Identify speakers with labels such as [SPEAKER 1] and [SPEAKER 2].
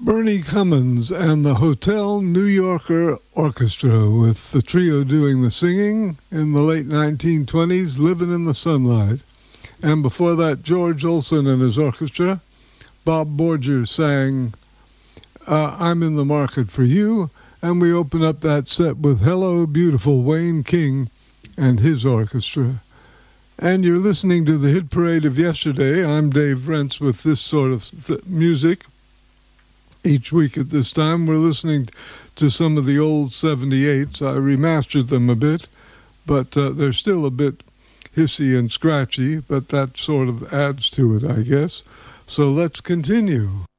[SPEAKER 1] Bernie Cummins and the Hotel New Yorker Orchestra, with the trio doing the singing in the late 1920s, Living in the Sunlight. And before that, George Olson and his orchestra. Bob Borger sang I'm in the Market for You. And we open up that set with Hello Beautiful, Wayne King and his orchestra. And you're listening to the Hit Parade of Yesterday. I'm Dave Rentz with this sort of music. Each week at this time, we're listening to some of the old 78s. I remastered them a bit, but they're still a bit hissy and scratchy, but that sort of adds to it, I guess. So let's continue.